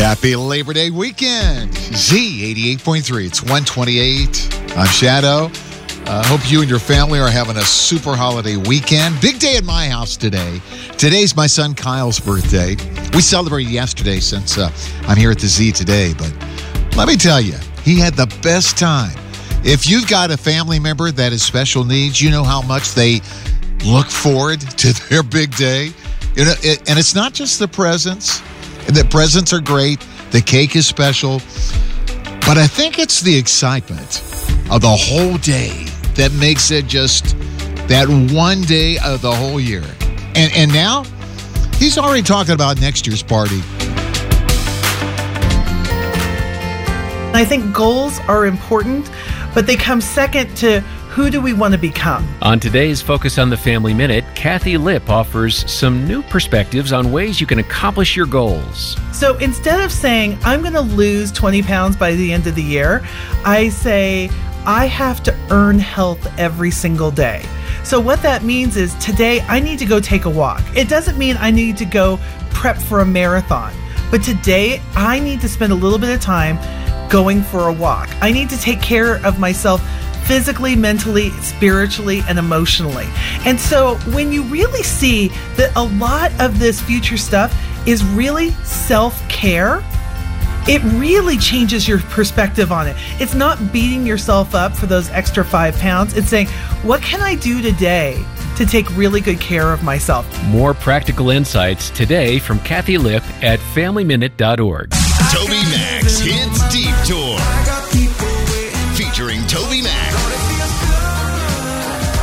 Happy Labor Day weekend. Z88.3. It's 128. I'm Shadow. Hope you and your family are having a super holiday weekend. Big day at my house today. Today's my son Kyle's birthday. We celebrated yesterday since I'm here at the Z today. But let me tell you, he had the best time. If you've got a family member that has special needs, you know how much they look forward to their big day. You know, and it's not just the presents. The presents are great. The cake is special. But I think it's the excitement of the whole day that makes it just that one day of the whole year. And now, he's already talking about next year's party. I think goals are important, but they come second to who do we want to become. On today's Focus on the Family Minute, Kathy Lipp offers some new perspectives on ways you can accomplish your goals. So instead of saying, I'm going to lose 20 pounds by the end of the year, I say, I have to earn health every single day. So what that means is today I need to go take a walk. It doesn't mean I need to go prep for a marathon, but today I need to spend a little bit of time going for a walk. I need to take care of myself physically, mentally, spiritually, and emotionally. And so when you really see that a lot of this future stuff is really self-care, it really changes your perspective on it. It's not beating yourself up for those extra 5 pounds. It's saying, what can I do today to take really good care of myself? More practical insights today from Kathy Lipp at FamilyMinute.org. Toby Max Hits Deep Tour.